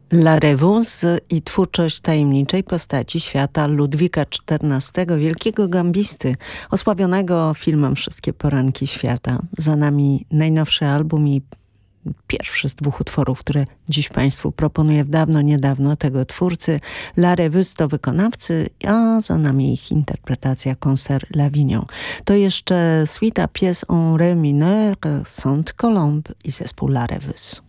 La Rêveuse i twórczość tajemniczej postaci świata Ludwika XIV, wielkiego gambisty, osławionego filmem Wszystkie poranki świata. Za nami najnowszy album i pierwszy z dwóch utworów, które dziś Państwu proponuję w dawno, niedawno tego twórcy. La Rêveuse to wykonawcy, a za nami ich interpretacja Concert L'Avignon. To jeszcze suite à pièces en ré mineur, Sainte Colombe i zespół La Rêveuse.